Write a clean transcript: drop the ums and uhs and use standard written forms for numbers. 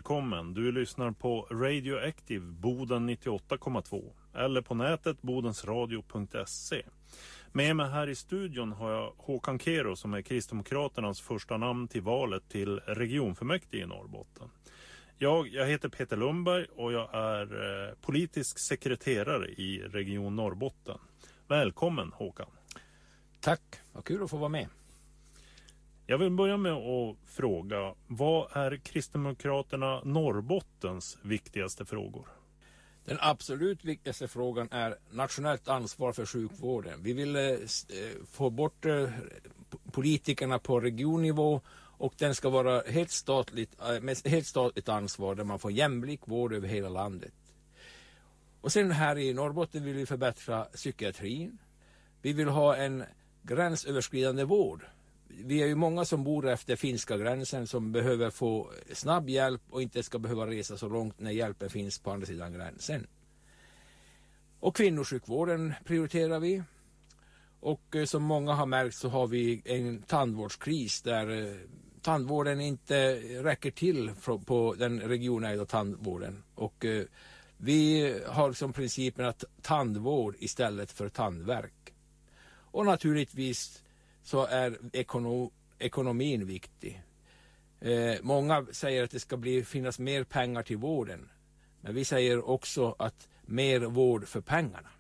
välkommen. Du lyssnar på Radioactive Boden 98,2 eller på nätet bodensradio.se. Med mig här i studion har jag Håkan Kero som är Kristdemokraternas första namn till valet till regionfullmäktige i Norrbotten. Jag heter Peter Lundberg och jag är politisk sekreterare i Region Norrbotten. Välkommen Håkan. Tack, vad kul att få vara med. Jag vill börja med att fråga, vad är Kristdemokraterna Norrbottens viktigaste frågor? Den absolut viktigaste frågan är nationellt ansvar för sjukvården. Vi vill få bort politikerna på regionnivå och den ska vara med helt statligt ansvar där man får jämlik vård över hela landet. Och sen här i Norrbotten vill vi förbättra psykiatrin. Vi vill ha en gränsöverskridande vård. Vi är ju många som bor efter finska gränsen som behöver få snabb hjälp och inte ska behöva resa så långt när hjälpen finns på andra sidan gränsen. Och kvinnosjukvården prioriterar vi. Och som många har märkt så har vi en tandvårdskris där tandvården inte räcker till på den regionägda tandvården. Och vi har som principen att tandvård istället för tandvärk. Och naturligtvis så är ekonomin viktig. Många säger att det ska finnas mer pengar till vården. Men vi säger också att mer vård för pengarna.